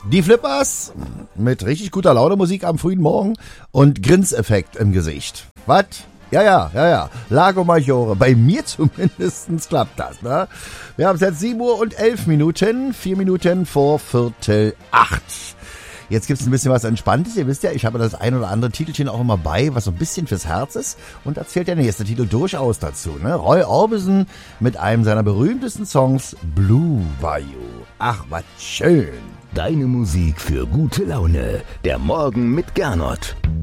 Die Flippers mit richtig guter Laune Musik am frühen Morgen und Grinseffekt im Gesicht. Was? Ja. Lago Maggiore. Bei mir zumindest klappt das, ne? Wir haben es jetzt 7:11, 4 Minuten vor 7:45. Jetzt gibt's ein bisschen was Entspanntes. Ihr wisst ja, ich habe das ein oder andere Titelchen auch immer bei, was so ein bisschen fürs Herz ist. Und da zählt der nächste Titel durchaus dazu, ne? Roy Orbison mit einem seiner berühmtesten Songs, Blue Bayou. Ach, was schön. Deine Musik für gute Laune. Der Morgen mit Gernot.